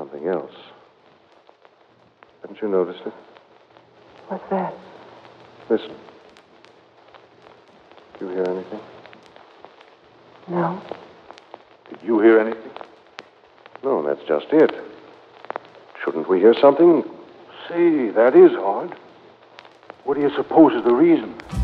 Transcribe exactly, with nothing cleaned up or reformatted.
something else. Haven't you noticed it? What's that? Listen. Do you hear anything? No. Did you hear anything? No, that's just it. Shouldn't we hear something? Say, that is odd. What do you suppose is the reason?